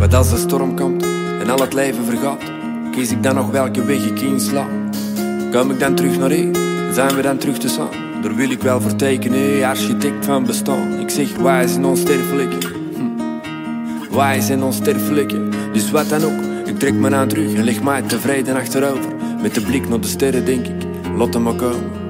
Wat als de storm komt en al het leven vergaat, kies ik dan nog welke weg ik insla? Kom ik dan terug naar hier, zijn we dan terug te samen? Daar wil ik wel voor tekenen, architect van bestaan. Ik zeg, wij zijn onsterfelijke, wij zijn onsterfelijke. Dus wat dan ook, ik trek me aan terug en leg mij tevreden achterover. Met de blik naar de sterren denk ik, laat hem maar komen.